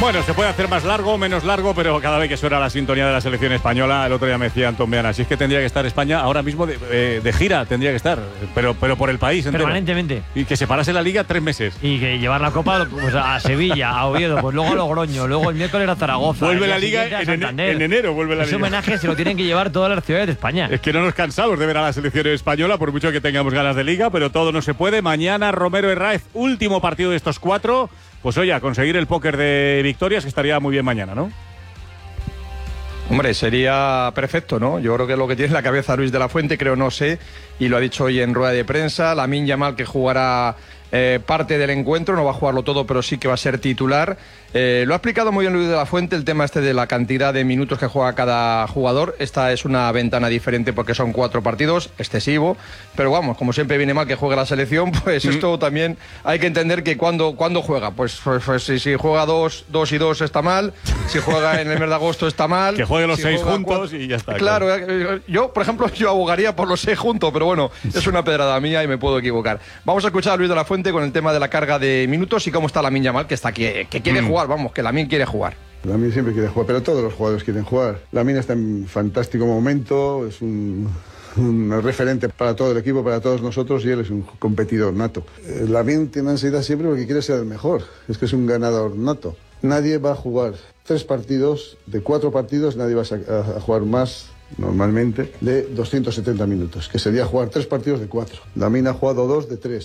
Bueno, se puede hacer más largo o menos largo, pero cada vez que suena la sintonía de la selección española, el otro día me decía Antón Meana, si es que tendría que estar España ahora mismo de gira, tendría que estar, pero por el país entero. Permanentemente. Y que se parase la Liga 3 meses. Y que llevar la Copa pues, a Sevilla, a Oviedo, pues luego a Logroño, luego el miércoles a Zaragoza. Vuelve la Liga en enero, vuelve la Liga. Ese homenaje se lo tienen que llevar todas las ciudades de España. Es que no nos cansamos de ver a la selección española, por mucho que tengamos ganas de Liga, pero todo no se puede. Mañana Romero Herráez, último partido de estos 4. Pues oye, a conseguir el póker de victorias, que estaría muy bien mañana, ¿no? Hombre, sería perfecto, ¿no? Yo creo que es lo que tiene en la cabeza Luis de la Fuente, creo, no sé, y lo ha dicho hoy en rueda de prensa. Lamine Yamal, que jugará parte del encuentro, no va a jugarlo todo, pero sí que va a ser titular. Lo ha explicado muy bien Luis de la Fuente, el tema de la cantidad de minutos que juega cada jugador. Esta es una ventana diferente porque son 4 partidos, excesivo, pero vamos, como siempre viene mal que juegue la selección, pues esto también hay que entender que cuando juega, pues si juega 2 y 2 está mal, si juega en el mes de agosto está mal. Que juegue los si 6 juntos 4, y ya está. Claro, yo, por ejemplo, yo abogaría por los 6 juntos, pero bueno, es una pedrada mía y me puedo equivocar. Vamos a escuchar a Luis de la Fuente con el tema de la carga de minutos y cómo está Lamine Yamal, que está aquí, que quiere jugar, vamos, que Lamine quiere jugar. Lamine siempre quiere jugar, pero todos los jugadores quieren jugar. Lamine está en fantástico momento, es un referente para todo el equipo, para todos nosotros, y él es un competidor nato. Lamine tiene ansiedad siempre porque quiere ser el mejor, es que es un ganador nato. Nadie va a jugar 3 partidos, de 4 partidos, nadie va a jugar más normalmente de 270 minutos, que sería jugar 3 partidos de 4. Lamine ha jugado 2 de 3.